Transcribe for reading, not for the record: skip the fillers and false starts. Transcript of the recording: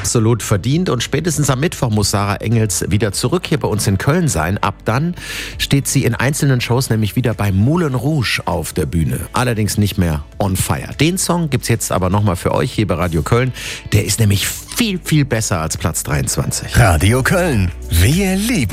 absolut verdient. Und spätestens am Mittwoch muss Sarah Engels wieder zurück hier bei uns in Köln sein. Ab dann steht sie in einzelnen Shows nämlich wieder bei Moulin Rouge auf der Bühne. Allerdings nicht mehr on fire. Den Song gibt's jetzt aber nochmal für euch hier bei Radio Köln. Der ist nämlich viel, viel besser als Platz 23. Radio Köln. Wir lieben